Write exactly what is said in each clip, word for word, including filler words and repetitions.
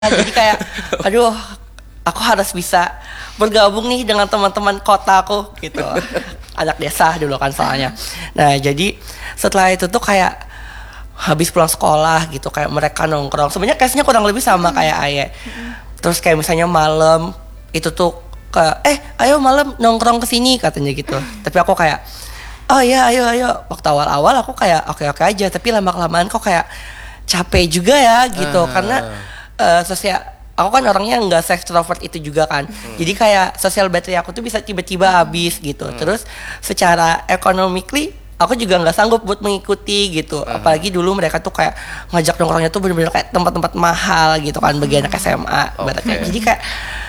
Jadi kayak, aduh, aku harus bisa bergabung nih dengan teman-teman kota aku gitu. Anak desa dulu kan soalnya. Nah jadi setelah itu tuh kayak habis pulang sekolah gitu, kayak mereka nongkrong. Sebenarnya case-nya kurang lebih sama kayak Aye. Terus kayak misalnya malam itu tuh ke, eh ayo malam nongkrong kesini katanya gitu. Tapi aku kayak, oh iya ayo ayo. Waktu awal-awal aku kayak oke-oke aja. Tapi lama-kelamaan kok kayak capek juga ya gitu. Uh. Karena uh, sosial, aku kan orangnya nggak se-extrovert itu juga kan. Hmm. Jadi kayak sosial battery aku tuh bisa tiba-tiba hmm. habis gitu. Hmm. Terus secara economically aku juga nggak sanggup buat mengikuti gitu. Hmm. Apalagi dulu mereka tuh kayak ngajak nongkrongnya tuh bener-bener kayak tempat-tempat mahal gitu kan, bagi anak S M A. Okay. Jadi kayak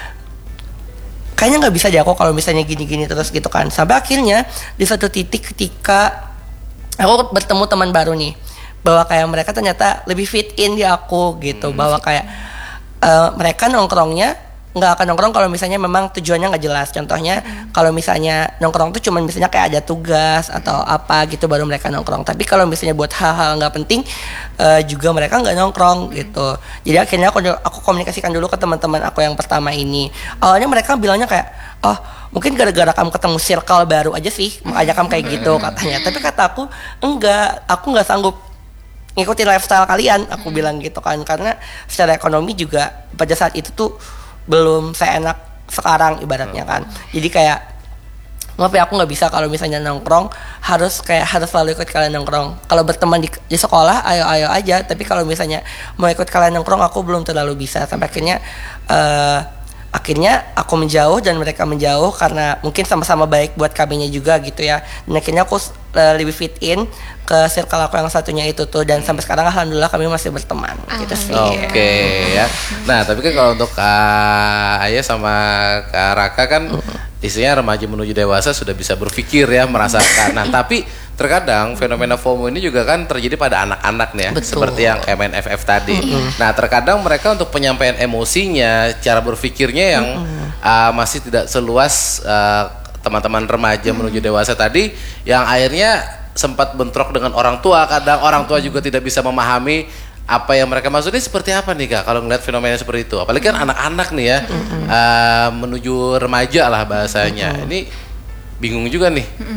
kayaknya nggak bisa deh aku kalau misalnya gini-gini terus gitu kan. Sampai akhirnya di satu titik ketika aku bertemu teman baru nih, bahwa kayak mereka ternyata lebih fit in di aku gitu. Hmm. Bahwa kayak uh, mereka nongkrongnya nggak akan nongkrong kalau misalnya memang tujuannya nggak jelas. Contohnya mm. kalau misalnya nongkrong tuh cuman misalnya kayak ada tugas atau apa gitu baru mereka nongkrong. Tapi kalau misalnya buat hal-hal nggak penting uh, juga mereka nggak nongkrong gitu. Jadi akhirnya aku aku komunikasikan dulu ke teman-teman aku yang pertama ini. Awalnya mereka bilangnya kayak, oh mungkin gara-gara kamu ketemu circle baru aja sih makanya kamu kayak gitu katanya. Tapi kata aku enggak, aku nggak sanggup ngikutin lifestyle kalian, aku bilang gitu kan. Karena secara ekonomi juga pada saat itu tuh belum seenak sekarang ibaratnya kan. Jadi kayak maaf ya aku nggak bisa kalau misalnya nongkrong harus kayak harus selalu ikut kalian nongkrong. Kalau berteman di, di sekolah ayo ayo aja. Tapi kalau misalnya mau ikut kalian nongkrong aku belum terlalu bisa. Sampai akhirnya uh, akhirnya aku menjauh dan mereka menjauh karena mungkin sama-sama baik buat kaminya juga gitu ya. Dan akhirnya aku uh, lebih fit in ke circle aku yang satunya itu tuh, dan sampai sekarang alhamdulillah kami masih berteman gitu sih. Oke okay, ya. Nah tapi kan kalau untuk Kak Ayah sama Kak Raka kan uh-huh. isinya remaja menuju dewasa sudah bisa berpikir ya, merasakan. Nah tapi terkadang fenomena FOMO ini juga kan terjadi pada anak-anak nih ya. Betul. Seperti yang M N F F tadi. Uh-huh. Nah terkadang mereka untuk penyampaian emosinya, cara berpikirnya yang uh-huh. uh, masih tidak seluas uh, teman-teman remaja uh-huh. menuju dewasa tadi, yang akhirnya sempat bentrok dengan orang tua. Kadang orang tua juga tidak bisa memahami apa yang mereka maksudnya seperti apa nih Kak, kalau ngeliat fenomena seperti itu. Apalagi kan anak-anak nih ya, mm-hmm. uh, menuju remaja lah bahasanya. Mm-hmm. Ini bingung juga nih. Mm-hmm.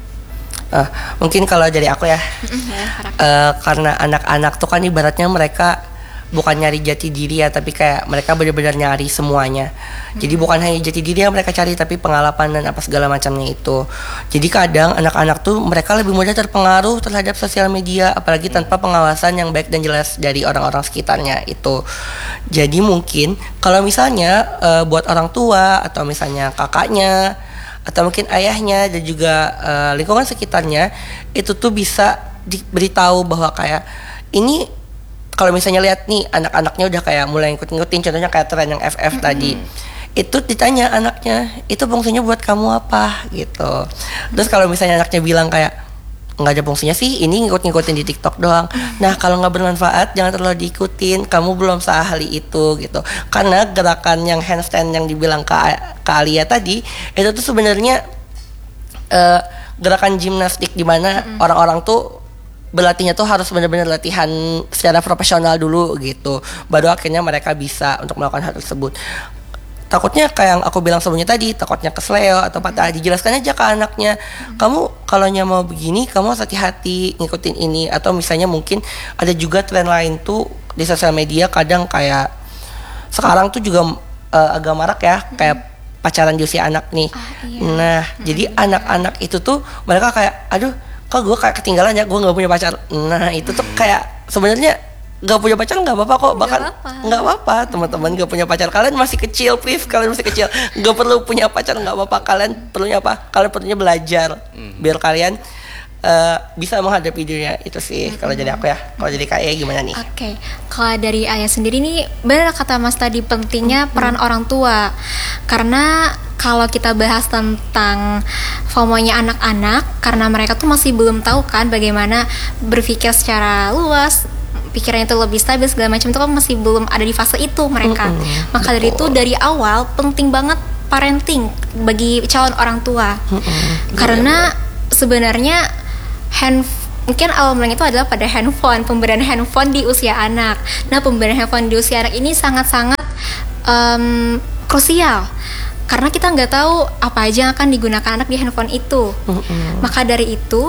uh, Mungkin kalau dari aku ya, mm-hmm. uh, karena anak-anak tuh kan ibaratnya mereka bukan nyari jati diri ya, tapi kayak mereka benar-benar nyari semuanya. Hmm. Jadi bukan hanya jati diri yang mereka cari, tapi pengalaman dan apa segala macamnya itu. Jadi kadang anak-anak tuh mereka lebih mudah terpengaruh terhadap sosial media, apalagi tanpa pengawasan yang baik dan jelas dari orang-orang sekitarnya itu. Jadi mungkin kalau misalnya uh, buat orang tua atau misalnya kakaknya atau mungkin ayahnya dan juga uh, lingkungan sekitarnya itu tuh bisa diberitahu bahwa kayak ini, kalau misalnya lihat nih anak-anaknya udah kayak mulai ngikut-ngikutin, contohnya kayak tren yang F F mm-hmm. tadi, itu ditanya anaknya, itu fungsinya buat kamu apa gitu. Terus kalau misalnya anaknya bilang kayak nggak ada fungsinya sih, ini ngikut-ngikutin di TikTok doang. Nah kalau nggak bermanfaat jangan terlalu diikutin, kamu belum seahli itu gitu. Karena gerakan yang handstand yang dibilang Kak, Kak Alia tadi itu tuh sebenarnya uh, gerakan gimnastik di mana mm-hmm. orang-orang tuh berlatihnya tuh harus benar-benar latihan secara profesional dulu gitu, baru akhirnya mereka bisa untuk melakukan hal tersebut. Takutnya kayak yang aku bilang sebelumnya tadi, takutnya kesleo atau patah, dijelaskan aja ke anaknya, kamu kalau mau begini kamu harus hati-hati ngikutin ini. Atau misalnya mungkin ada juga tren lain tuh di sosial media, kadang kayak sekarang tuh juga uh, agak marak ya, kayak pacaran di usia anak nih. Ah, iya. Nah hmm. jadi anak-anak itu tuh mereka kayak aduh kok gue kayak ketinggalan ya, gue nggak punya pacar. Nah itu tuh kayak sebenarnya nggak punya pacar nggak apa-apa kok, bahkan nggak apa-apa teman-teman nggak punya pacar, kalian masih kecil, please kalian masih kecil, nggak perlu punya pacar, nggak apa-apa. Kalian perlunya apa? Kalian perlunya belajar mm-hmm. biar kalian uh, bisa menghadapi dunia itu sih. Mm-hmm. Kalau jadi aku ya, kalau jadi Kak Ayah gimana nih? Oke, okay. Kalau dari Ayah sendiri nih benar kata Mas tadi, pentingnya mm-hmm. peran orang tua. Karena kalau kita bahas tentang FOMO-nya anak-anak, karena mereka tuh masih belum tahu kan bagaimana berpikir secara luas, pikirannya itu lebih stabil segala macam, itu kan masih belum ada di fase itu mereka. Mm-hmm. Maka dari itu dari awal penting banget parenting bagi calon orang tua. Mm-hmm. Karena sebenarnya hand mungkin awal mulanya itu adalah pada handphone, pemberian handphone di usia anak. Nah, pemberian handphone di usia anak ini sangat-sangat um, krusial karena kita nggak tahu apa aja yang akan digunakan anak di handphone itu. Mm-hmm. Maka dari itu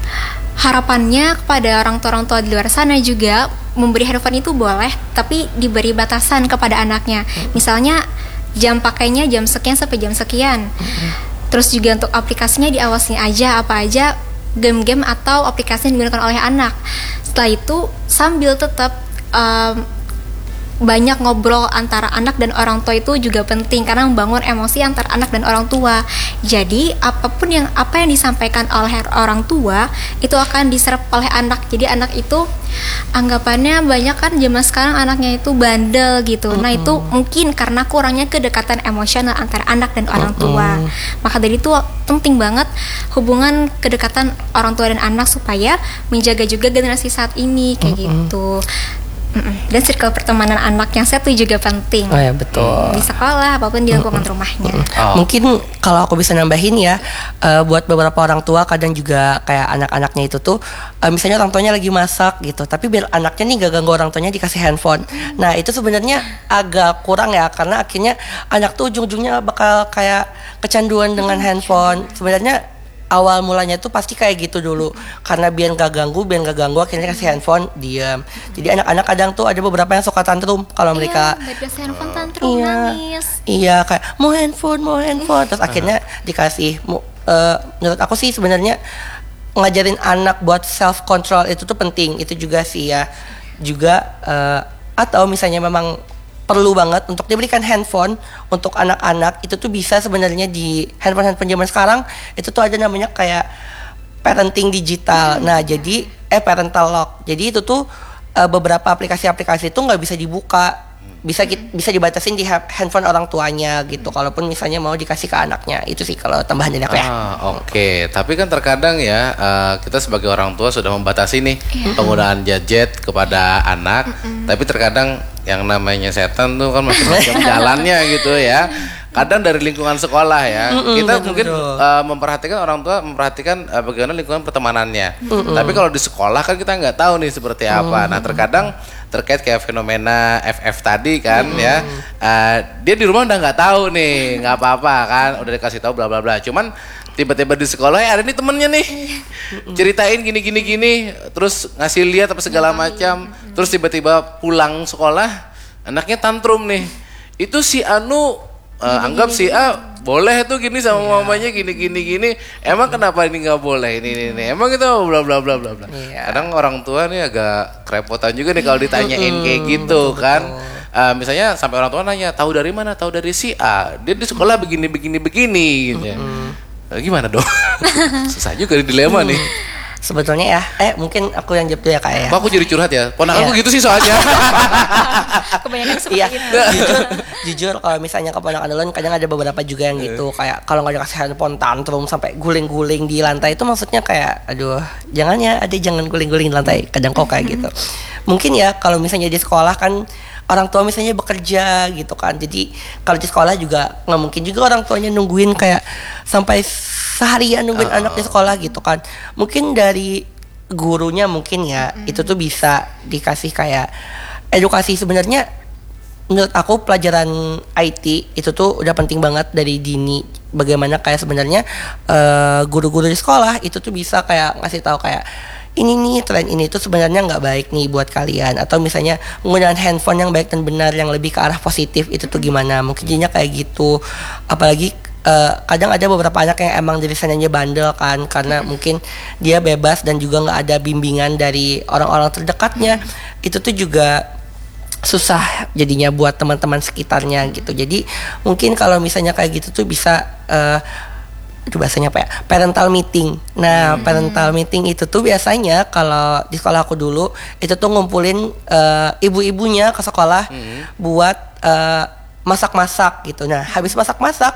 harapannya kepada orang tua-orang tua di luar sana juga memberi handphone itu boleh, tapi diberi batasan kepada anaknya. Mm-hmm. Misalnya jam pakainya jam sekian sampai jam sekian. Mm-hmm. Terus juga untuk aplikasinya diawasi aja apa aja game-game atau aplikasi yang digunakan oleh anak. Setelah itu sambil tetap um, banyak ngobrol antara anak dan orang tua itu juga penting karena membangun emosi antara anak dan orang tua. Jadi apapun yang apa yang disampaikan oleh orang tua itu akan diserap oleh anak. Jadi anak itu anggapannya banyak kan zaman sekarang anaknya itu bandel gitu. Mm-hmm. Nah itu mungkin karena kurangnya kedekatan emosional antara anak dan orang tua. Mm-hmm. Maka dari itu penting banget hubungan kedekatan orang tua dan anak supaya menjaga juga generasi saat ini kayak mm-hmm. gitu. Dan circle pertemanan anak yang sehat itu juga penting. Oh ya betul. Di sekolah apapun di lingkungan mm-hmm. rumahnya. Oh. Mungkin kalau aku bisa nambahin ya, uh, buat beberapa orang tua kadang juga kayak anak-anaknya itu tuh, uh, misalnya orang tuanya lagi masak gitu, tapi biar anaknya nih gak ganggu orang tuanya dikasih handphone. Nah itu sebenarnya agak kurang ya, karena akhirnya anak tuh ujung-ujungnya bakal kayak kecanduan dengan handphone. Sebenarnya awal mulanya tuh pasti kayak gitu dulu, karena biar nggak ganggu, biar nggak ganggu akhirnya kasih handphone, diam. Jadi anak-anak kadang tuh ada beberapa yang suka tantrum kalau iya, mereka kasih handphone tantrum iya, nangis. Iya kayak mau handphone, mau handphone, terus akhirnya dikasih. Uh, menurut aku sih sebenarnya ngajarin anak buat self control itu tuh penting, itu juga sih ya. Juga uh, atau misalnya memang perlu banget untuk diberikan handphone untuk anak-anak, itu tuh bisa sebenarnya di handphone-handphone zaman sekarang itu tuh ada namanya kayak parenting digital. Hmm. Nah jadi eh parental lock. Jadi itu tuh uh, beberapa aplikasi-aplikasi itu nggak bisa dibuka, bisa bisa dibatasin di handphone orang tuanya gitu. Kalaupun misalnya mau dikasih ke anaknya, itu sih kalau tambahan dari aku ya. Ah, oke. Okay. Tapi kan terkadang ya uh, kita sebagai orang tua sudah membatasi nih yeah. penggunaan gadget kepada anak. Mm-mm. Tapi terkadang yang namanya setan tuh kan macam-macam jalannya gitu ya. Kadang dari lingkungan sekolah ya, mm-mm, kita betul, mungkin uh, memperhatikan orang tua memperhatikan uh, bagaimana lingkungan pertemanannya. Mm-mm. Tapi kalau di sekolah kan kita nggak tahu nih seperti apa. Mm-mm. Nah terkadang terkait kayak fenomena F F tadi kan mm-hmm. ya, uh, dia di rumah udah nggak tahu nih, nggak apa-apa kan, udah dikasih tahu bla bla bla. Cuman tiba-tiba di sekolah ya ada nih temennya nih, mm-hmm. ceritain gini gini gini, terus ngasih lihat apa segala macam, mm-hmm. terus tiba-tiba pulang sekolah anaknya tantrum nih, itu si Anu uh, anggap si A boleh tuh gini sama yeah. mamanya gini gini gini, emang kenapa ini nggak boleh ini ini, ini emang itu bla bla bla bla bla. Yeah. Kadang orang tua nih agak kerepotan juga nih kalau ditanyain kayak gitu kan. Uh, misalnya sampai orang tua nanya tahu dari mana, tahu dari si A, dia di sekolah begini begini begini gitu ya. Uh, gimana dong? Susah juga dilema nih. Sebetulnya ya, eh mungkin aku yang jawab dulu ya kak ya. Kok aku jadi curhat ya? Ponakan aku gitu sih soalnya. Kebanyakan seperti iya, itu. Jujur, jujur kalau misalnya keponakan duluan kadang ada beberapa juga yang gitu, kayak kalau nggak dikasih handphone tantrum sampai guling-guling di lantai, itu maksudnya kayak aduh jangan ya, ada jangan guling-guling di lantai, kadang kok kayak gitu. Mungkin ya kalau misalnya di sekolah kan orang tua misalnya bekerja gitu kan, jadi kalau di sekolah juga nggak mungkin juga orang tuanya nungguin kayak sampai seharian nungguin uh. anak di sekolah gitu kan. Mungkin dari gurunya mungkin ya mm-hmm. itu tuh bisa dikasih kayak edukasi. Sebenarnya menurut aku pelajaran I T itu tuh udah penting banget dari dini, bagaimana kayak sebenarnya uh, guru-guru di sekolah itu tuh bisa kayak ngasih tahu kayak ini nih tren ini tuh sebenarnya nggak baik nih buat kalian, atau misalnya menggunakan handphone yang baik dan benar yang lebih ke arah positif itu tuh gimana, mungkin jadinya kayak gitu. Apalagi uh, kadang ada beberapa anak yang emang dari sananya bandel kan, karena mungkin dia bebas dan juga nggak ada bimbingan dari orang-orang terdekatnya, itu tuh juga susah jadinya buat teman-teman sekitarnya gitu. Jadi mungkin kalau misalnya kayak gitu tuh bisa uh, itu bahasanya apa ya, parental meeting. Nah hmm. parental meeting itu tuh biasanya kalau di sekolah aku dulu itu tuh ngumpulin uh, ibu-ibunya ke sekolah hmm. buat uh, masak-masak gitu. Nah habis masak-masak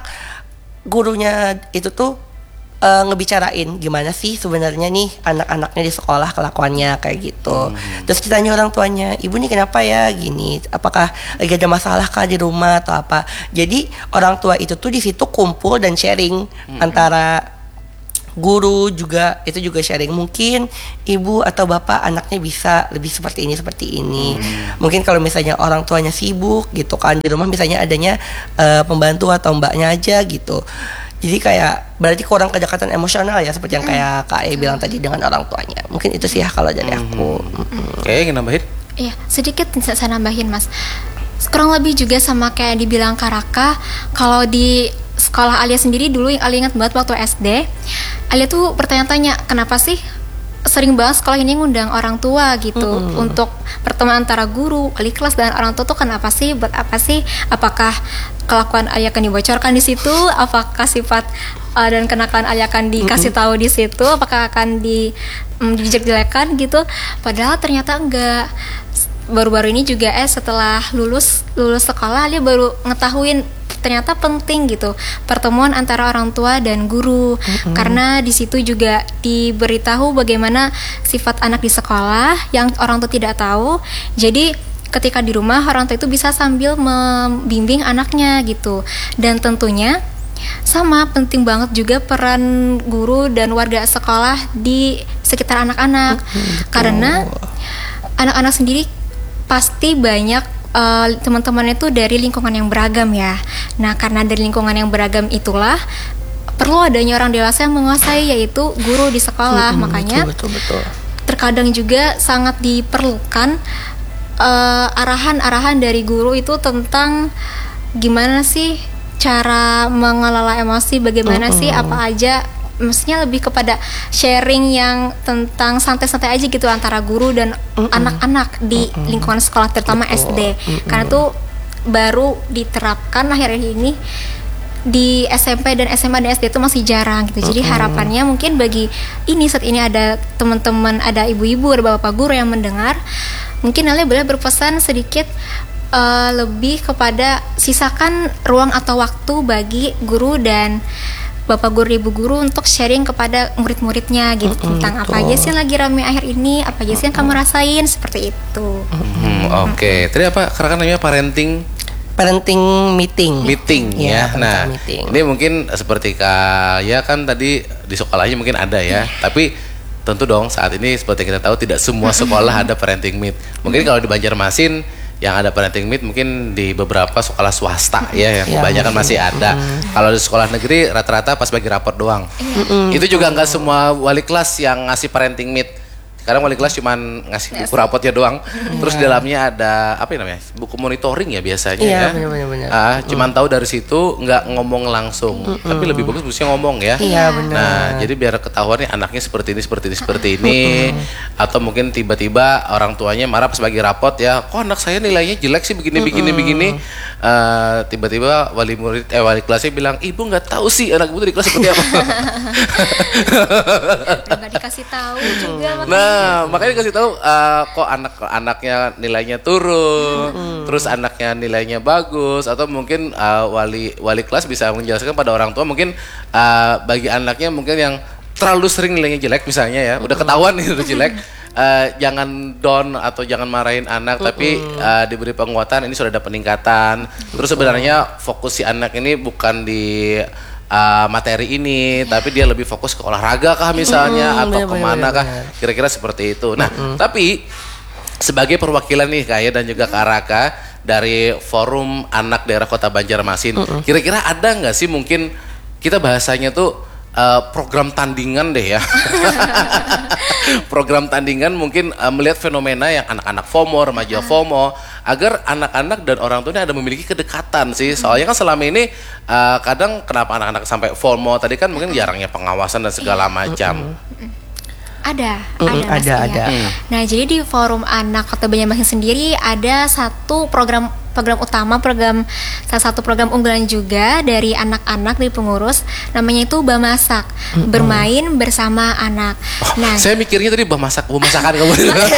gurunya itu tuh uh, ngebicarain gimana sih sebenarnya nih anak-anaknya di sekolah kelakuannya kayak gitu. Hmm. Terus ditanya orang tuanya, ibu nih kenapa ya gini? Apakah lagi ada masalah kah di rumah atau apa? Jadi orang tua itu tuh di situ kumpul dan sharing hmm. antara guru juga itu juga sharing, mungkin ibu atau bapak anaknya bisa lebih seperti ini seperti ini. Hmm. Mungkin kalau misalnya orang tuanya sibuk gitu kan, di rumah misalnya adanya uh, pembantu atau mbaknya aja gitu. Jadi kayak berarti kurang kedekatan emosional ya, seperti yang kayak Kak E bilang tadi dengan orang tuanya. Mungkin itu sih ya kalau dari aku. Hmm. Oke, ingin nambahin? Iya, sedikit bisa saya nambahin Mas. Kurang lebih juga sama kayak dibilang Kak Raka, kalau di sekolah Alia sendiri dulu yang Alia ingat banget waktu S D, Alia tuh bertanya-tanya kenapa sih sering banget sekolah ini ngundang orang tua gitu mm-hmm. untuk pertemuan antara guru, wali kelas dan orang tua tuh kenapa sih, buat apa sih? Apakah kelakuan Alia akan dibocorkan di situ? Apakah sifat uh, dan kenakalan Alia akan dikasih mm-hmm. tahu di situ? Apakah akan di um, dijek-jelekan gitu? Padahal ternyata enggak. Baru-baru ini juga eh setelah lulus lulus sekolah Alia baru ngetahuin ternyata penting gitu pertemuan antara orang tua dan guru, mm-hmm. karena di situ juga diberitahu bagaimana sifat anak di sekolah yang orang tua tidak tahu. Jadi ketika di rumah orang tua itu bisa sambil membimbing anaknya gitu. Dan tentunya sama penting banget juga peran guru dan warga sekolah di sekitar anak-anak, mm-hmm. karena anak-anak sendiri pasti banyak Uh, teman-teman itu dari lingkungan yang beragam ya. Nah, karena dari lingkungan yang beragam itulah perlu adanya orang dewasa yang menguasai, yaitu guru di sekolah. Hmm, Makanya betul, betul, betul. terkadang juga sangat diperlukan uh, arahan-arahan dari guru itu tentang gimana sih cara mengelola emosi, bagaimana hmm. sih apa aja. Maksudnya lebih kepada sharing yang tentang santai-santai aja gitu antara guru dan Mm-mm. anak-anak di Mm-mm. lingkungan sekolah, terutama Betul. S D. Mm-mm. Karena tuh baru diterapkan akhir ini di S M P dan S M A dan S D itu masih jarang gitu. Jadi Mm-mm. harapannya mungkin bagi ini saat ini ada teman-teman, ada ibu-ibu, ada bapak guru yang mendengar, mungkin Alia boleh berpesan sedikit uh, lebih kepada sisakan ruang atau waktu bagi guru dan bapak guru, ibu guru untuk sharing kepada murid-muridnya gitu, mm-hmm, tentang betul. Apa aja sih yang lagi rame akhir ini, apa aja sih yang kamu rasain, seperti itu. Mm-hmm, Oke, okay. Tadi apa karena namanya parenting parenting meeting. Meeting ya. ya. Nah, meeting. Ini mungkin seperti kayak kan tadi di sekolahnya mungkin ada ya, tapi tentu dong saat ini seperti kita tahu tidak semua sekolah ada parenting meet. Mungkin kalau di Banjarmasin yang ada parenting meet mungkin di beberapa sekolah swasta ya, yang kebanyakan ya, masih ada. Mm. Kalau di sekolah negeri rata-rata pas bagi rapor doang. Mm. Itu juga nggak semua wali kelas yang ngasih parenting meet. Kadang wali kelas cuman ngasih buku rapotnya doang. Mm. Terus di dalamnya ada apa namanya? Buku monitoring ya biasanya iya, ya. Bener-bener. Ah, cuman mm. tahu dari situ, nggak ngomong langsung. Mm. Tapi lebih bagus mestinya ngomong ya. Iya benar. Nah, jadi biar ketahuan nih anaknya seperti ini, seperti ini, seperti ini. Mm. Atau mungkin tiba-tiba orang tuanya marah pas bagi rapot ya, kok anak saya nilainya jelek sih begini, begini, mm. begini. Uh, tiba-tiba wali murid, eh wali kelasnya bilang, ibu nggak tahu sih anak ibu di kelas seperti apa. Nggak dikasih tahu juga. Nah, makanya kasih tahu uh, kok anak-anaknya nilainya turun, mm. terus anaknya nilainya bagus, atau mungkin uh, wali wali kelas bisa menjelaskan pada orang tua mungkin uh, bagi anaknya mungkin yang terlalu sering nilainya jelek misalnya ya, udah ketahuan itu jelek. Uh, jangan down atau jangan marahin anak, mm-hmm. tapi uh, diberi penguatan, ini sudah ada peningkatan. Terus sebenarnya fokus si anak ini bukan di uh, materi ini, tapi dia lebih fokus ke olahraga kah misalnya, mm-hmm. atau bener, kemana bener, kah, bener. Kira-kira seperti itu. Nah, mm-hmm. tapi sebagai perwakilan nih Kaya dan juga Kak Raka dari Forum Anak Daerah Kota Banjarmasin, mm-hmm. kira-kira ada nggak sih mungkin kita bahasanya tuh Uh, program tandingan deh ya. Program tandingan mungkin uh, melihat fenomena yang anak-anak FOMO, remaja FOMO, agar anak-anak dan orang tuanya ada memiliki kedekatan sih. Soalnya kan selama ini uh, kadang kenapa anak-anak sampai FOMO tadi kan mungkin jarangnya pengawasan dan segala macam. Ada, mm, ada, ada, ya. ada. Nah, jadi di Forum Anak Kota Banjarmasin sendiri ada satu program program utama, program salah satu program unggulan juga dari anak-anak di pengurus, namanya itu Bamasak, mm-hmm. bermain bersama anak. Oh, nah, saya mikirnya tadi Bamasak, Bamasakan kamu.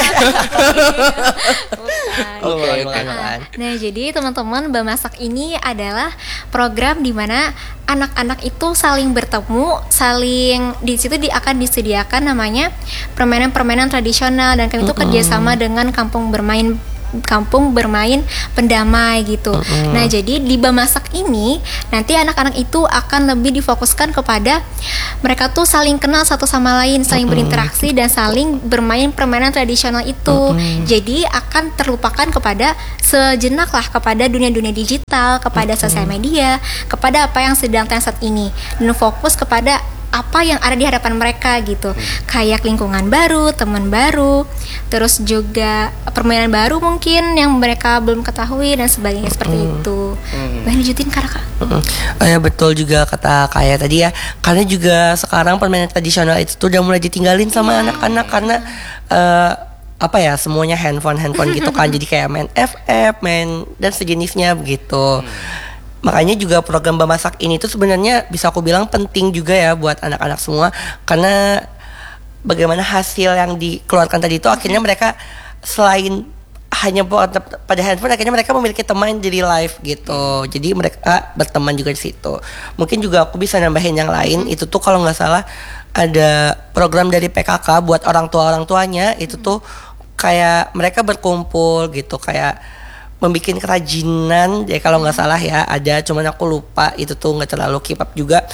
Oh, okay, okay. Nah, nah, jadi teman-teman, Bamasak ini adalah program di mana anak-anak itu saling bertemu, saling di situ di, akan disediakan namanya permainan-permainan tradisional, dan kami itu mm-hmm. kerjasama dengan Kampung Bermain kampung bermain pendamai gitu. Mm-hmm. Nah, jadi di Bamasak ini nanti anak-anak itu akan lebih difokuskan kepada mereka tuh saling kenal satu sama lain, saling mm-hmm. berinteraksi dan saling bermain permainan tradisional itu. Mm-hmm. Jadi akan terlupakan kepada sejenak lah kepada dunia-dunia digital, kepada mm-hmm. sosial media, kepada apa yang sedang tren saat ini, dan fokus kepada apa yang ada di hadapan mereka gitu. hmm. Kayak lingkungan baru, teman baru, terus juga permainan baru mungkin yang mereka belum ketahui dan sebagainya seperti hmm. itu. hmm. Boleh lanjutin Kak Raka? hmm. Oh ya, betul juga kata Kaya tadi ya, karena juga sekarang permainan tradisional itu tuh udah mulai ditinggalin sama hmm. anak-anak karena uh, apa ya, semuanya handphone handphone gitu kan. Jadi kayak main F F, main dan sejenisnya begitu. hmm. Makanya juga program Bamasak ini tuh sebenarnya bisa aku bilang penting juga ya buat anak-anak semua, karena bagaimana hasil yang dikeluarkan tadi itu akhirnya mereka selain hanya pada handphone, akhirnya mereka memiliki teman jadi live gitu. Jadi mereka berteman juga di situ. Mungkin juga aku bisa nambahin yang lain, itu tuh kalau nggak salah ada program dari P K K buat orang tua orang tuanya, itu tuh kayak mereka berkumpul gitu, kayak membikin kerajinan ya kalau nggak salah ya, ada, cuman aku lupa, itu tuh nggak terlalu keep up juga.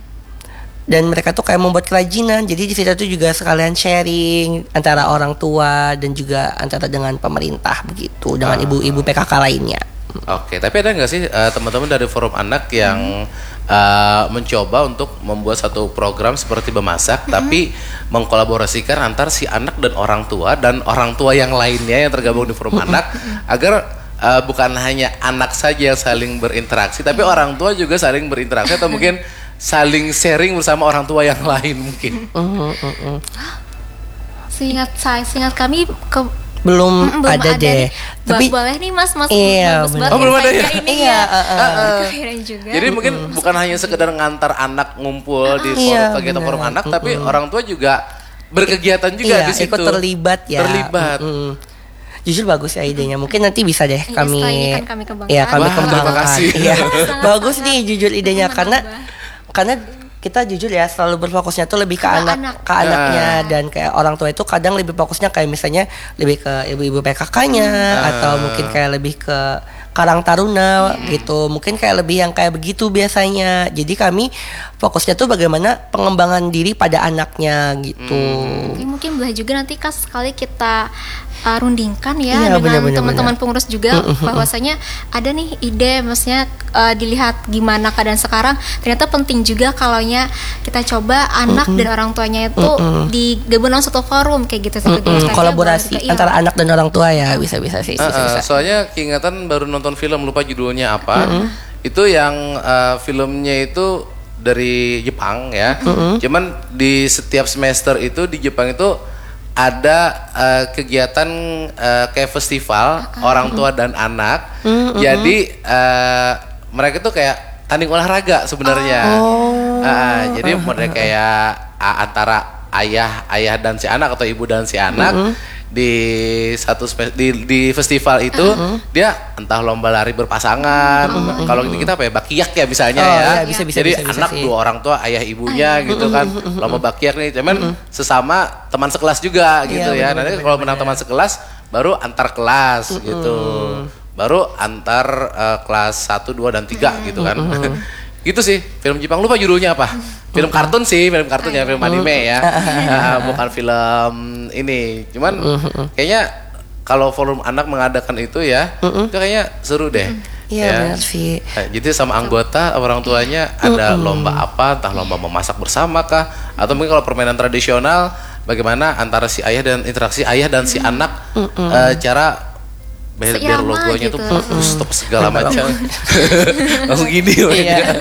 Dan mereka tuh kayak membuat kerajinan, jadi di situ tuh juga sekalian sharing antara orang tua dan juga antara dengan pemerintah begitu, dengan uh, ibu-ibu P K K lainnya. Oke, tapi ada nggak sih uh, teman-teman dari Forum Anak yang hmm. uh, mencoba untuk membuat satu program seperti Bamasak, hmm. tapi mengkolaborasikan antar si anak dan orang tua dan orang tua yang lainnya yang tergabung di Forum hmm. Anak agar Uh, bukan hanya anak saja yang saling berinteraksi, tapi mm. orang tua juga saling berinteraksi atau mungkin saling sharing bersama orang tua yang lain mungkin. Mm, mm, mm. Seingat saya, seingat kami ke belum, mm, belum ada, ada deh. Tapi boleh nih mas, mas. Iya, oh belum ada ya. Ini iya. Uh, uh, uh. juga. Jadi mungkin mm. bukan hanya sekedar ngantar anak ngumpul uh, di forum, iya, kegiatan bener. Forum Anak, mm, tapi mm. orang tua juga berkegiatan juga iya, di situ. Ikut terlibat ya. Terlibat. Mm, mm. Jujur bagus ya idenya. Mungkin nanti bisa deh kami ya, kami kembangkan. Ya, kami Wah, kembangkan. Iya. Bagus nih jujur idenya, karena karena kita jujur ya selalu berfokusnya tuh lebih ke anak, anak. ke anaknya, uh. dan kayak orang tua itu kadang lebih fokusnya kayak misalnya lebih ke ibu-ibu P K K-nya uh. atau mungkin kayak lebih ke Karang Taruna yeah. gitu. Mungkin kayak lebih yang kayak begitu biasanya. Jadi kami fokusnya tuh bagaimana pengembangan diri pada anaknya gitu. Hmm. Mungkin boleh juga nanti Kak sekali kita uh, rundingkan ya iya, dengan bener, bener, teman-teman bener. pengurus juga bahwasanya ada nih ide, maksudnya uh, dilihat gimana keadaan sekarang, ternyata penting juga kalaunya kita coba anak mm-hmm. dan orang tuanya itu mm-hmm. digabung dalam satu forum kayak gitu. Mm-hmm. Kolaborasi juga, antara iya. anak dan orang tua ya bisa-bisa sih. Uh, bisa, bisa. Uh, soalnya keingatan baru nonton film, lupa judulnya apa. Mm-hmm. Itu yang uh, filmnya itu dari Jepang ya. Mm-hmm. Cuman di setiap semester itu di Jepang itu ada uh, kegiatan uh, kayak festival mm-hmm. orang tua dan anak. Mm-hmm. Jadi uh, mereka tuh kayak tanding olahraga sebenarnya. Oh. Uh, jadi mereka kayak uh, antara ayah ayah dan si anak atau ibu dan si anak. Mm-hmm. Di satu spe- di, di festival itu uh-huh. dia entah lomba lari berpasangan, uh-huh. kalau kita apa ya bakiak ya misalnya oh, ya, ya bisa, bisa, jadi bisa, bisa, anak bisa, dua orang tua ayah ibunya uh-huh. gitu kan uh-huh. lomba bakiak nih, cuman uh-huh. sesama teman sekelas juga gitu ya, ya. Nanti kalau menang teman sekelas baru antar kelas uh-huh. gitu, baru antar uh, kelas satu, dua dan tiga uh-huh. gitu kan. Uh-huh. Gitu sih, film Jepang, lupa judulnya apa. Film kartun sih, film kartun ya, film anime ya. Nah, bukan film ini. Cuman kayaknya kalau forum anak mengadakan itu ya, itu kayaknya seru deh. Iya ya. benar sih. Nah, jadi sama anggota orang tuanya ada lomba apa, entah lomba memasak bersama kah, atau mungkin kalau permainan tradisional bagaimana antara si ayah dan interaksi ayah dan si anak, uh, cara biar, biar logonya gitu. Tuh bagus, top segala macam. Langsung gini iya.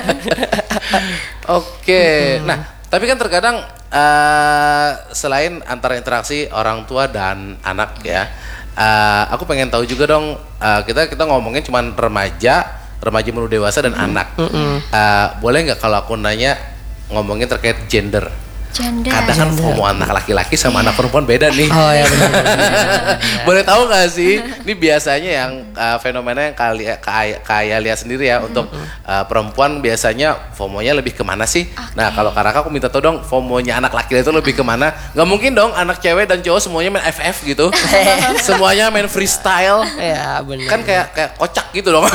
Oke, nah tapi kan terkadang uh, selain antara interaksi orang tua dan anak ya, uh, aku pengen tahu juga dong, uh, kita kita ngomongin cuman remaja, remaja menuju dewasa dan mm-hmm. anak. Mm-hmm. Uh, boleh nggak kalau aku nanya ngomongin terkait gender? Janda. Kadang kan FOMO anak laki-laki sama anak perempuan beda nih. Oh ya benar. Boleh tahu nggak sih? Ini biasanya yang uh, fenomena yang kali kaya, kaya lihat sendiri ya untuk uh, perempuan biasanya FOMO-nya lebih kemana sih? Okay. Nah kalau Karaka aku minta tahu dong FOMO-nya anak laki itu lebih kemana? Gak mungkin dong anak cewek dan cowok semuanya main F F gitu. Semuanya main freestyle. Ya benar. Kan kayak kayak kocak gitu dong.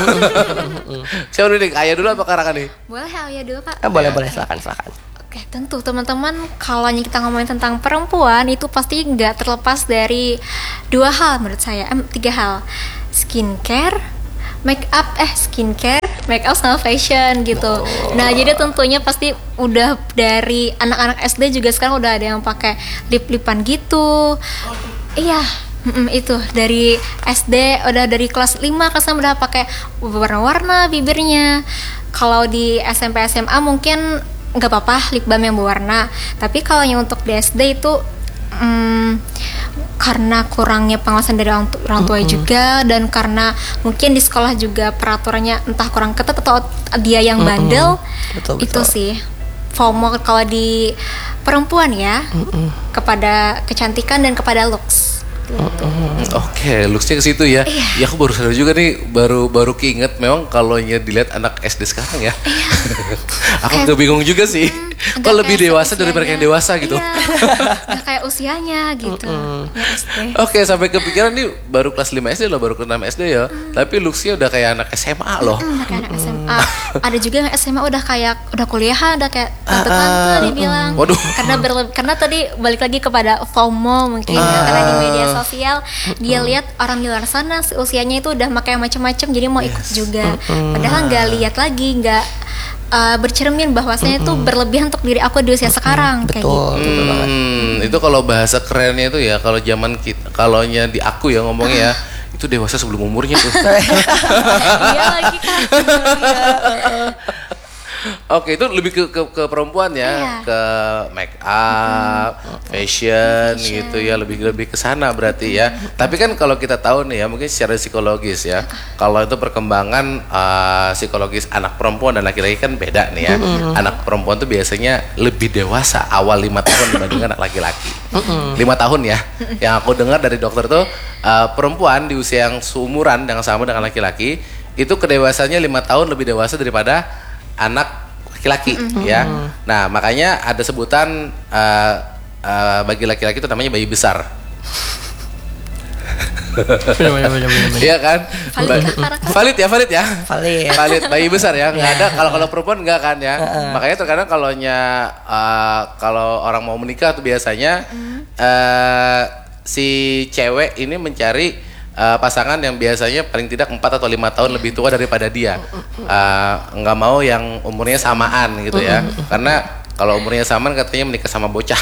Siapa dulu nih? Ayah dulu apa Karaka nih? Boleh Alia dulu Kak? Ah, boleh Ya. boleh silakan silakan. Oke, tentu teman-teman kalau kita ngomongin tentang perempuan itu pasti nggak terlepas dari dua hal menurut saya, eh, tiga hal, skincare, make up, eh skincare, make up sama fashion gitu. Nah jadi tentunya pasti udah dari anak-anak S D juga sekarang udah ada yang pakai lip-lipan gitu. Iya. Mm-mm, itu dari S D udah dari kelas lima kelas enam udah pakai warna-warna bibirnya. Kalau di S M P S M A mungkin nggak apa-apa lip balm yang berwarna, tapi kalau yang untuk di S D itu mm, karena kurangnya pengawasan dari orang, tu- orang tua juga, dan karena mungkin di sekolah juga peraturannya entah kurang ketat atau dia yang bandel. Betul, Itu betul. sih FOMO kalau di perempuan ya, kepada kecantikan dan kepada looks. Oke, looksnya ke situ ya. Ya aku baru sadar juga nih, baru baru keinget memang kalau dilihat anak S D sekarang ya. Aku Kayak- agak bingung juga sih. Agak Kok lebih kayak dewasa daripada seusianya. yang dewasa gitu. Iya, nggak kayak usianya gitu. Ya, S D. Oke, sampai kepikiran nih baru kelas lima S D loh, baru kelas enam S D ya. Tapi looksnya udah kayak anak S M A loh. Hmm, kayak anak S M A. Ada juga yang S M A udah kayak udah kuliah, udah kayak tante-tante dibilang. Waduh. Karena berle- karena tadi balik lagi kepada FOMO mungkin ya. Karena di media sosial dia lihat orang di luar sana usianya itu udah pakai macam-macam, jadi mau ikut juga. Padahal nggak lihat lagi, nggak uh, bercermin bahwasanya itu berlebihan untuk diri aku di usia sekarang kayak gitu. Betul, betul banget. Hmm, itu kalau bahasa kerennya itu ya, kalau zaman kita, kalau di aku ya ngomongnya ya, itu dewasa sebelum umurnya tuh. Iya lagi kan. Oke, itu lebih ke ke, ke perempuan ya, Iya. ke make up, fashion, gitu ya, lebih lebih ke sana berarti ya. Tapi kan kalau kita tahu nih ya, mungkin secara psikologis ya, kalau itu perkembangan uh, psikologis anak perempuan dan laki-laki kan beda nih ya. Anak perempuan tuh biasanya lebih dewasa awal lima tahun dibandingkan anak laki-laki. Lima tahun ya. Yang aku dengar dari dokter tuh uh, perempuan di usia yang seumuran yang sama dengan laki-laki itu kedewasannya lima tahun lebih dewasa daripada anak laki-laki ya. Nah makanya ada sebutan uh, uh, bagi laki-laki itu namanya bayi besar. Benar benar benar benar. Iya kan? Valid Ba- kah, Karaka? valid ya, valid ya. Valid. Valid bayi besar ya. Nggak ada kalau kalau perempuan nggak kan ya. Makanya terkadang kalaunya uh, kalau orang mau menikah tuh biasanya uh, si cewek ini mencari Uh, pasangan yang biasanya paling tidak empat atau lima tahun lebih tua daripada dia. Uh, nggak mau yang umurnya samaan gitu ya. Karena kalau umurnya samaan katanya menikah sama bocah.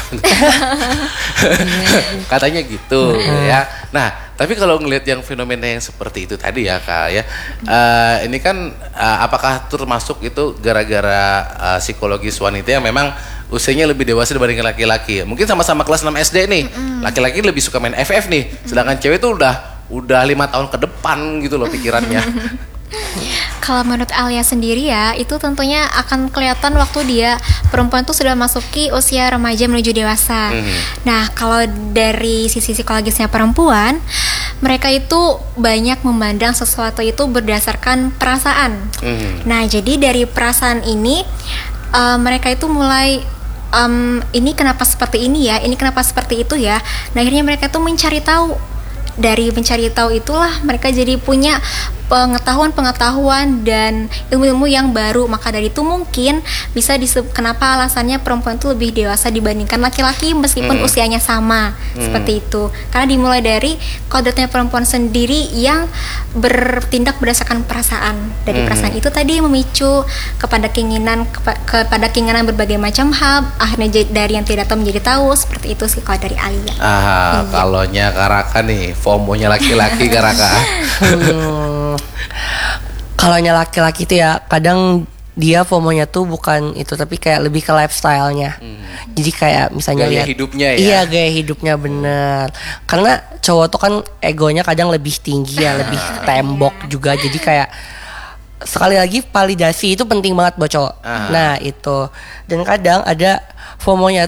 Katanya gitu ya. Nah, tapi kalau ngelihat yang fenomena yang seperti itu tadi ya Kak ya. Uh, ini kan uh, apakah termasuk itu gara-gara uh, psikologis wanita yang memang usianya lebih dewasa dibanding laki-laki? Mungkin sama-sama kelas enam S D nih. Laki-laki lebih suka main F F nih. Sedangkan cewek tuh udah udah lima tahun ke depan gitu loh pikirannya. Kalau menurut Alia sendiri ya, itu tentunya akan kelihatan waktu dia perempuan tuh sudah masuki usia remaja menuju dewasa. Mhm. Nah, kalau dari sisi psikologisnya perempuan, mereka itu banyak memandang sesuatu itu berdasarkan perasaan. Mhm. Nah, jadi dari perasaan ini uh, mereka itu mulai um, ini kenapa seperti ini ya, ini kenapa seperti itu ya. Nah, akhirnya mereka tuh mencari tahu. Dari mencari tahu itulah mereka jadi punya pengetahuan-pengetahuan dan ilmu-ilmu yang baru. Maka dari itu mungkin bisa disebut kenapa alasannya perempuan itu lebih dewasa dibandingkan laki-laki meskipun Hmm. usianya sama. Hmm. Seperti itu. Karena dimulai dari kodratnya perempuan sendiri yang bertindak berdasarkan perasaan. Dari Hmm. perasaan itu tadi memicu kepada keinginan kepa- kepada keinginan berbagai macam hal, akhirnya jadi- dari yang tidak tahu menjadi tahu. Seperti itu sih kalau dari Alia. Ah, Iya. kalaunya Karaka nih, FOMO-nya laki-laki Karaka. Hmm, kalau nya laki-laki itu ya kadang dia FOMO-nya tuh bukan itu tapi kayak lebih ke lifestyle-nya. Jadi kayak misalnya Gaya lihat hidupnya ya? Iya, gaya hidupnya bener. Karena cowok tuh kan egonya kadang lebih tinggi ya, lebih tembok juga. Jadi kayak sekali lagi validasi itu penting banget buat cowok. Ah. Nah, itu. Dan kadang ada FOMO-nya tuh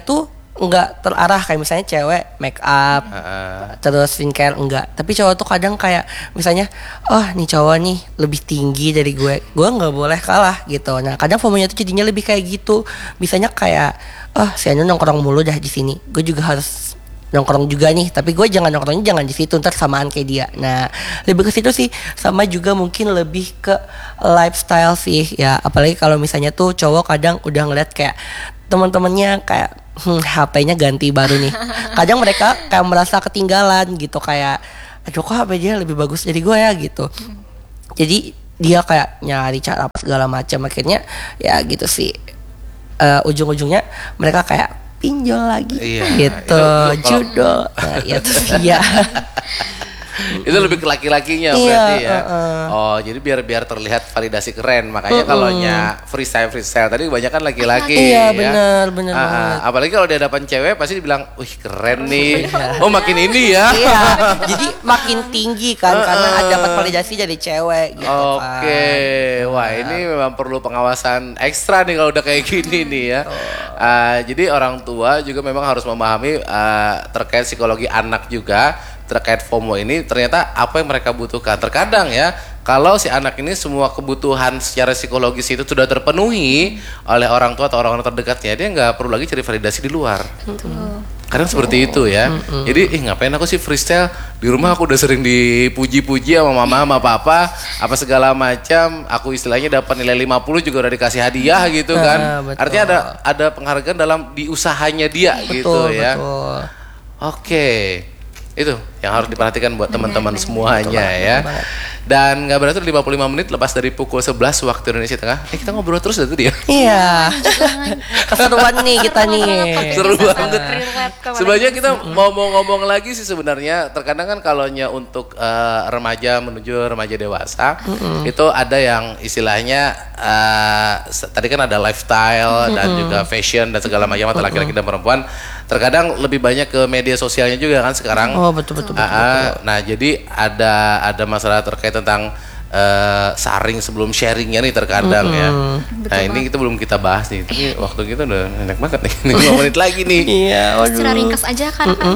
nggak terarah kayak misalnya cewek make up Heeh. terus skincare enggak, tapi cowok tuh kadang kayak misalnya oh nih cowok nih lebih tinggi dari gue, gue nggak boleh kalah gitu. Nah kadang FOMO-nya tuh jadinya lebih kayak gitu, misalnya kayak oh si Anu nongkrong mulu dah di sini, gue juga harus nongkrong juga nih, tapi gue jangan nongkrongnya jangan di situ, ntar samaan kayak dia. Nah lebih ke situ sih, sama juga mungkin lebih ke lifestyle sih ya, apalagi kalau misalnya tuh cowok kadang udah ngeliat kayak teman-temannya kayak hmm, H P-nya ganti baru nih, kadang mereka kayak merasa ketinggalan gitu, kayak aduh kok H P dia lebih bagus dari gue ya gitu, jadi dia kayak nyari cara apa segala macam, akhirnya ya gitu sih. Uh, ujung-ujungnya mereka kayak pinjol lagi Iya, gitu, itu- itu kalau- judo. Nah, itu ya. Itu lebih ke laki-lakinya Iya, berarti ya. uh-uh. Oh, jadi biar biar terlihat validasi keren. Makanya kalau nya freestyle freestyle tadi kebanyakan laki-laki. Iya, ya. benar, benar Ah, ah. banget. Apalagi kalau di hadapan cewek pasti dibilang, "Wih, keren nih." Oh, makin ini ya. Iya, jadi makin tinggi kan karena ada dapat validasi dari cewek gitu kan. Oke, wah ini memang perlu pengawasan ekstra nih kalau udah kayak gini nih ya. Ah, jadi orang tua juga memang harus memahami ah, terkait psikologi anak juga, terkait FOMO ini ternyata apa yang mereka butuhkan. Terkadang ya, kalau si anak ini semua kebutuhan secara psikologis itu sudah terpenuhi oleh orang tua atau orang-orang terdekatnya, dia nggak perlu lagi cari validasi di luar. Kadang seperti itu ya. Jadi, ih ngapain aku sih freestyle? Di rumah aku udah sering dipuji-puji sama mama sama papa, apa segala macam. Aku istilahnya dapat nilai lima puluh juga udah dikasih hadiah gitu kan. Nah, betul. Artinya ada ada penghargaan dalam di usahanya dia gitu Betul, ya. betul. Oke. Itu yang harus diperhatikan buat teman-teman benar. semuanya ya. Dan nggak berarti lima puluh lima menit lepas dari pukul sebelas waktu Indonesia Tengah. Eh kita ngobrol terus dari tadi ya. Iya. Keseruan nih kita nih. Seru Bisa banget. relate ke Sebenarnya mereka. kita mau mau ngomong lagi sih sebenarnya. Terkadang kan kalau nya untuk eh, remaja menuju remaja dewasa itu ada yang istilahnya eh, se- tadi kan ada lifestyle dan juga fashion dan segala macam antara laki-laki dan perempuan. Terkadang lebih banyak ke media sosialnya juga kan sekarang. Oh betul betul betul. Ah, ah. Nah jadi ada ada masalah terkait tentang eh, saring sebelum sharingnya nih terkadang ya. Nah ini kita belum kita bahas nih. Tapi waktu kita udah enak banget nih. Ini lima menit lagi nih. Iya, Secara waduh. ringkas aja kan, kan?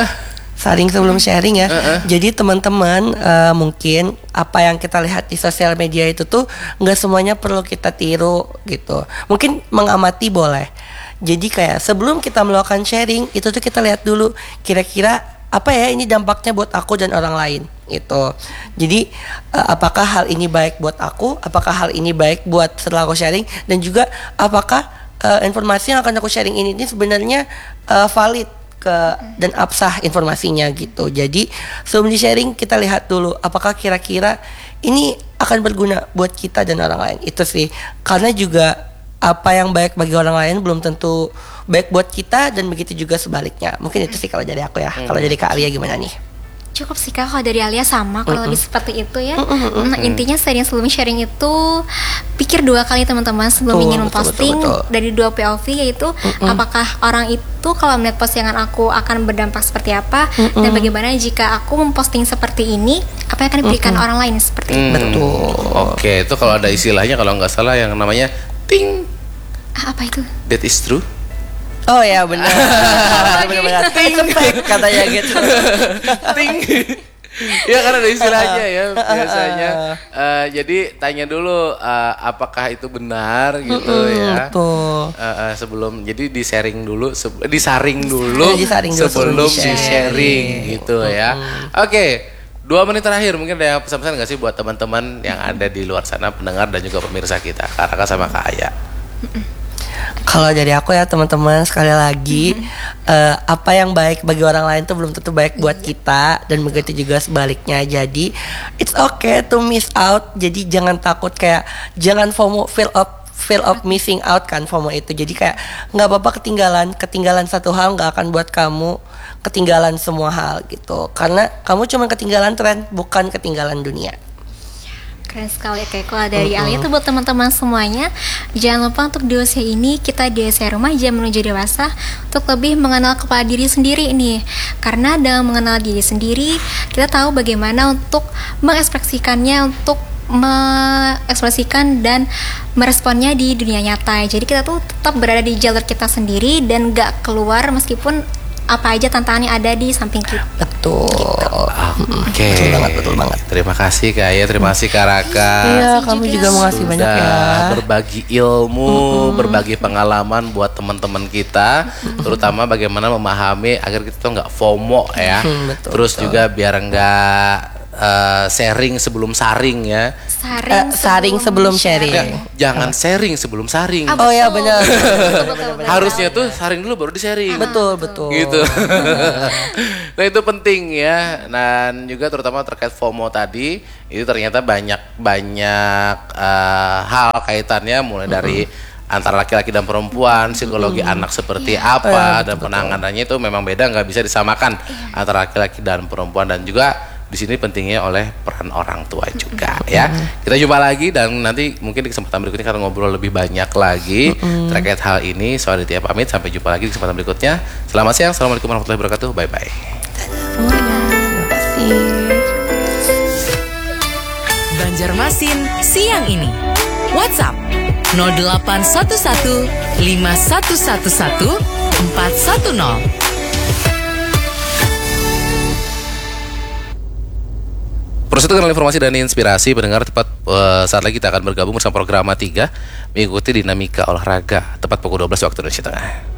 Saring sebelum sharing ya. Jadi teman-teman eh, mungkin apa yang kita lihat di sosial media itu tuh nggak semuanya perlu kita tiru gitu. Mungkin mengamati boleh. Jadi kayak sebelum kita melakukan sharing itu tuh kita lihat dulu kira-kira apa ya ini dampaknya buat aku dan orang lain itu. Jadi eh, apakah hal ini baik buat aku? Apakah hal ini baik buat setelah aku sharing? Dan juga apakah eh, informasi yang akan aku sharing ini, ini sebenarnya eh, valid ke dan absah informasinya gitu. Jadi sebelum di sharing kita lihat dulu apakah kira-kira ini akan berguna buat kita dan orang lain. Itu sih. Karena juga apa yang baik bagi orang lain belum tentu baik buat kita dan begitu juga sebaliknya. Mungkin itu sih kalau dari aku ya. Kalau dari Kak Alia gimana nih? Cukup sih Kak, kalau dari Alia sama kalau lebih seperti itu ya. Nah, intinya sharing sebelum sharing itu pikir dua kali teman-teman sebelum Betul, ingin betul, memposting betul, betul. dari dua P O V, yaitu apakah orang itu kalau melihat postingan aku akan berdampak seperti apa, dan bagaimana jika aku memposting seperti ini, apa yang akan diberikan orang lain seperti itu. Hmm, Betul. Oke, itu kalau ada istilahnya kalau nggak salah yang namanya ting, Ah, apa itu? that is true. Oh ya benar. Benar-benar. Efek katanya gitu. Ting. Ya karena ada istilahnya ya biasanya. Eh, jadi tanya dulu eh, apakah itu benar gitu ya. Betul. Eh, eh, sebelum jadi di sharing dulu, se- disaring dulu, Disaring dulu sebelum sebelum di di-sharing. sharing gitu ya. Oke, dua menit terakhir mungkin ada yang pesan-pesan nggak sih buat teman-teman yang ada di luar sana, pendengar dan juga pemirsa kita, Kak Raka sama Kak Aya. Kalau dari aku ya teman-teman sekali lagi eh, apa yang baik bagi orang lain tuh belum tentu baik buat kita dan begitu juga sebaliknya. Jadi it's okay to miss out. Jadi jangan takut kayak jangan FOMO, feel of feel of missing out kan FOMO itu. Jadi kayak nggak apa-apa ketinggalan ketinggalan satu hal nggak akan buat kamu ketinggalan semua hal gitu. Karena kamu cuma ketinggalan tren bukan ketinggalan dunia. Keren sekali kayak kalau dari Alia tuh buat teman-teman semuanya, jangan lupa untuk di usia ini kita di usia remaja menuju dewasa untuk lebih mengenal kepada diri sendiri nih. Karena dengan mengenal diri sendiri kita tahu bagaimana untuk mengekspresikannya, untuk mengekspresikan dan meresponnya di dunia nyata. Jadi kita tuh tetap berada di jalur kita sendiri dan gak keluar meskipun apa aja tantangannya ada di samping kita. Betul. Oke. Betul banget, betul banget. Terima kasih Kak Aya, terima kasih Kak Raka. Iya, kasih kamu juga. juga makasih banyak ya. Sudah berbagi ilmu, berbagi pengalaman buat teman-teman kita, terutama bagaimana memahami agar kita tuh nggak FOMO ya. Hmm, betul, Terus betul. juga biar nggak eh, sharing sebelum saring ya. Saring, Eh, saring sebelum sharing. Ya, jangan sharing sebelum saring. Ah, Oh ya betul. benar. Betul, betul, betul. Harusnya tuh saring dulu baru di-sharing. Betul, betul. Gitu. Nah itu penting ya. Dan juga terutama terkait FOMO tadi, itu ternyata banyak banyak eh, hal kaitannya mulai dari antara laki-laki dan perempuan, psikologi anak seperti apa, dan penanganannya itu memang beda, nggak bisa disamakan antara laki-laki dan perempuan. Dan juga di sini pentingnya oleh peran orang tua juga ya. Kita jumpa lagi dan nanti mungkin di kesempatan berikutnya kita ngobrol lebih banyak lagi terkait hal ini. Soal Ditya pamit, sampai jumpa lagi di kesempatan berikutnya. Selamat siang, assalamualaikum warahmatullahi wabarakatuh. Bye bye. Terima kasih. Banjarmasin siang ini. WhatsApp nol delapan satu satu lima satu satu satu empat satu nol. Proses kenal informasi dan inspirasi pendengar tepat uh, saat lagi kita akan bergabung bersama program tiga mengikuti dinamika olahraga tepat pukul dua belas waktu Indonesia Tengah.